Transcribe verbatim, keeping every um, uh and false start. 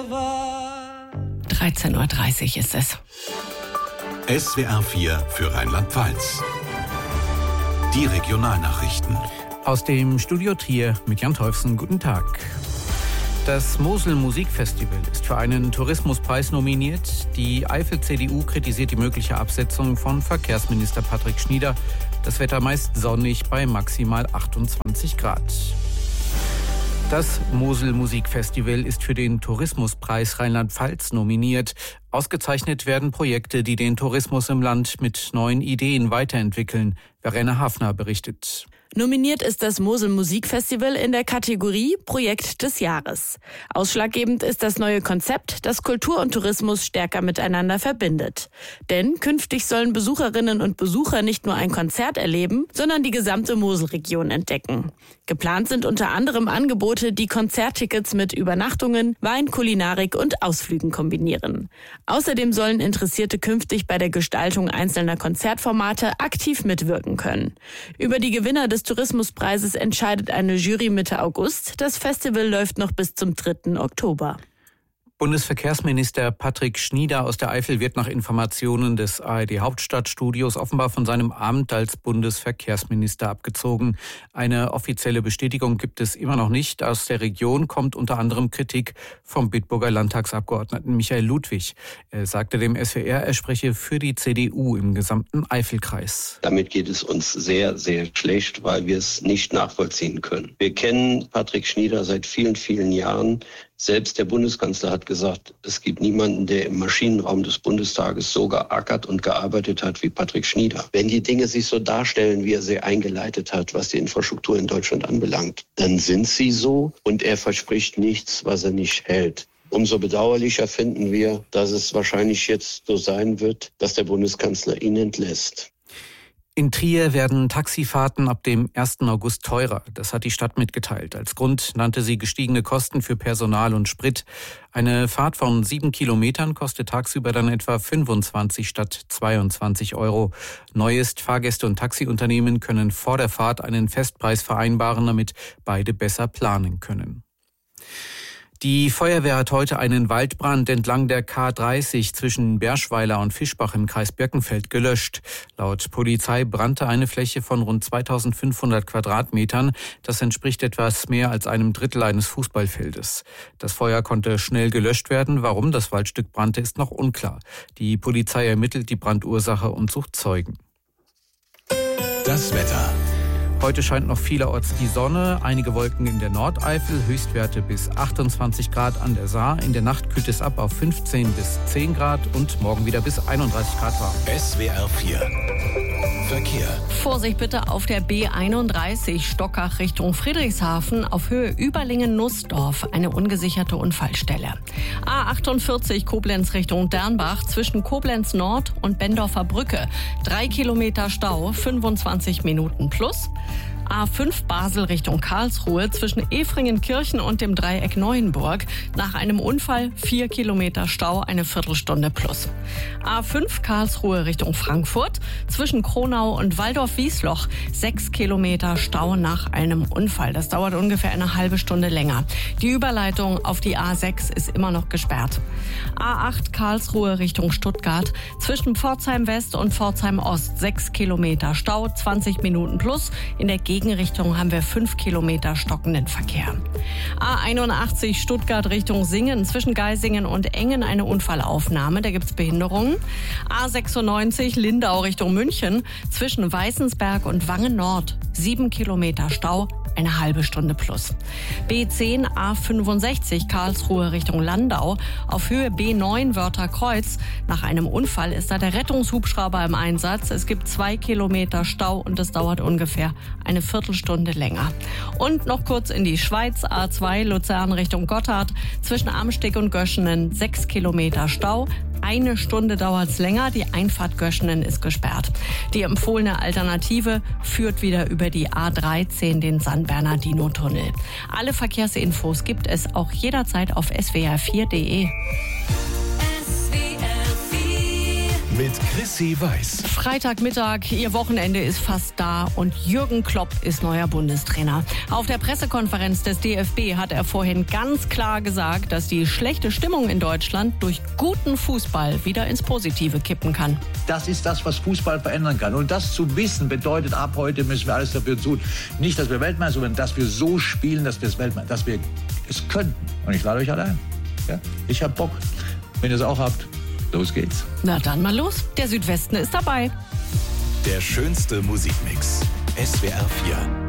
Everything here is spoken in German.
dreizehn Uhr dreißig ist es. S W R vier für Rheinland-Pfalz. Die Regionalnachrichten. Aus dem Studio Trier mit Jan Teufsen. Guten Tag. Das Mosel Musikfestival ist für einen Tourismuspreis nominiert. Die Eifel-C D U kritisiert die mögliche Absetzung von Verkehrsminister Patrick Schnieder. Das Wetter meist sonnig bei maximal achtundzwanzig Grad. Das Mosel Musikfestival ist für den Tourismuspreis Rheinland-Pfalz nominiert. Ausgezeichnet werden Projekte, die den Tourismus im Land mit neuen Ideen weiterentwickeln. Verena Hafner berichtet. Nominiert ist das Mosel Musikfestival in der Kategorie Projekt des Jahres. Ausschlaggebend ist das neue Konzept, das Kultur und Tourismus stärker miteinander verbindet. Denn künftig sollen Besucherinnen und Besucher nicht nur ein Konzert erleben, sondern die gesamte Moselregion entdecken. Geplant sind unter anderem Angebote, die Konzerttickets mit Übernachtungen, Wein, Kulinarik und Ausflügen kombinieren. Außerdem sollen Interessierte künftig bei der Gestaltung einzelner Konzertformate aktiv mitwirken können. Über die Gewinner des Tourismuspreises entscheidet eine Jury Mitte August. Das Festival läuft noch bis zum dritten Oktober. Bundesverkehrsminister Patrick Schnieder aus der Eifel wird nach Informationen des A R D-Hauptstadtstudios offenbar von seinem Amt als Bundesverkehrsminister abgezogen. Eine offizielle Bestätigung gibt es immer noch nicht. Aus der Region kommt unter anderem Kritik vom Bitburger Landtagsabgeordneten Michael Ludwig. Er sagte dem S W R, er spreche für die C D U im gesamten Eifelkreis. Damit geht es uns sehr, sehr schlecht, weil wir es nicht nachvollziehen können. Wir kennen Patrick Schnieder seit vielen, vielen Jahren. Selbst der Bundeskanzler hat gesagt, es gibt niemanden, der im Maschinenraum des Bundestages so geackert und gearbeitet hat wie Patrick Schnieder. Wenn die Dinge sich so darstellen, wie er sie eingeleitet hat, was die Infrastruktur in Deutschland anbelangt, dann sind sie so und er verspricht nichts, was er nicht hält. Umso bedauerlicher finden wir, dass es wahrscheinlich jetzt so sein wird, dass der Bundeskanzler ihn entlässt. In Trier werden Taxifahrten ab dem ersten August teurer. Das hat die Stadt mitgeteilt. Als Grund nannte sie gestiegene Kosten für Personal und Sprit. Eine Fahrt von sieben Kilometern kostet tagsüber dann etwa fünfundzwanzig statt zweiundzwanzig Euro. Neu ist, Fahrgäste und Taxiunternehmen können vor der Fahrt einen Festpreis vereinbaren, damit beide besser planen können. Die Feuerwehr hat heute einen Waldbrand entlang der K dreißig zwischen Berschweiler und Fischbach im Kreis Birkenfeld gelöscht. Laut Polizei brannte eine Fläche von rund zweitausendfünfhundert Quadratmetern. Das entspricht etwas mehr als einem Drittel eines Fußballfeldes. Das Feuer konnte schnell gelöscht werden. Warum das Waldstück brannte, ist noch unklar. Die Polizei ermittelt die Brandursache und sucht Zeugen. Das Wetter. Heute scheint noch vielerorts die Sonne, einige Wolken in der Nordeifel, Höchstwerte bis achtundzwanzig Grad an der Saar. In der Nacht kühlt es ab auf fünfzehn bis zehn Grad und morgen wieder bis einunddreißig Grad warm. S W R vier Verkehr. Vorsicht bitte auf der B einunddreißig Stockach Richtung Friedrichshafen auf Höhe Überlingen-Nussdorf, eine ungesicherte Unfallstelle. A achtundvierzig Koblenz Richtung Dernbach zwischen Koblenz Nord und Bendorfer Brücke. Drei Kilometer Stau, fünfundzwanzig Minuten plus. A fünf Basel Richtung Karlsruhe zwischen Efringenkirchen und dem Dreieck Neuenburg. Nach einem Unfall vier Kilometer Stau, eine Viertelstunde plus. A fünf Karlsruhe Richtung Frankfurt zwischen Kronau und Waldorf-Wiesloch. Sechs Kilometer Stau nach einem Unfall. Das dauert ungefähr eine halbe Stunde länger. Die Überleitung auf die A sechs ist immer noch gesperrt. A acht Karlsruhe Richtung Stuttgart zwischen Pforzheim West und Pforzheim Ost. Sechs Kilometer Stau, zwanzig Minuten plus. In der Gegenrichtung haben wir fünf Kilometer stockenden Verkehr. A einundachtzig Stuttgart Richtung Singen zwischen Geisingen und Engen eine Unfallaufnahme, da gibt's Behinderungen. A sechsundneunzig Lindau Richtung München zwischen Weißensberg und Wangen Nord sieben Kilometer Stau, eine halbe Stunde plus. B zehn A fünfundsechzig Karlsruhe Richtung Landau auf Höhe B neun Wörther-Kreuz. Nach einem Unfall ist da der Rettungshubschrauber im Einsatz. Es gibt zwei Kilometer Stau und es dauert ungefähr eine Viertelstunde länger. Und noch kurz in die Schweiz, A zwei Luzern Richtung Gotthard zwischen Amsteg und Göschenen sechs Kilometer Stau. Eine Stunde dauert's länger, die Einfahrt Göschenen ist gesperrt. Die empfohlene Alternative führt wieder über die A dreizehn, den San Bernardino-Tunnel. Alle Verkehrsinfos gibt es auch jederzeit auf S W R vier Punkt de. mit Chrissy Weiß. Freitagmittag, ihr Wochenende ist fast da und Jürgen Klopp ist neuer Bundestrainer. Auf der Pressekonferenz des D F B hat er vorhin ganz klar gesagt, dass die schlechte Stimmung in Deutschland durch guten Fußball wieder ins Positive kippen kann. Das ist das, was Fußball verändern kann. Und das zu wissen bedeutet, ab heute müssen wir alles dafür tun. Nicht, dass wir Weltmeister, sondern dass wir so spielen, dass wir es Weltmeister, dass wir es können. Und ich lade euch alle ein. Ja? Ich hab Bock. Wenn ihr es auch habt, los geht's. Na dann mal los. Der Südwesten ist dabei. Der schönste Musikmix. S W R vier.